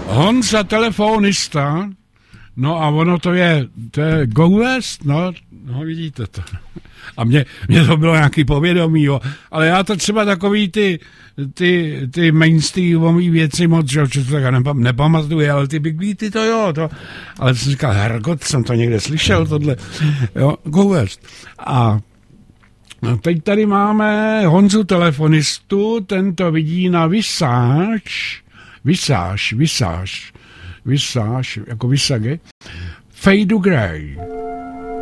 Honza telefonista, no a ono to je Go West, no vidíte to. A mě to bylo nějaký povědomí, jo. Ale já to třeba takový ty mainstreamový věci moc, že to tak nepamatuju, ale ty big beaty to jo, ale jsem říkal, hergot, jsem to někde slyšel, tohle, jo, Go West. A teď tady máme Honzu telefonistu, ten to vidí na Visage, jako Visage, Fade to Grey.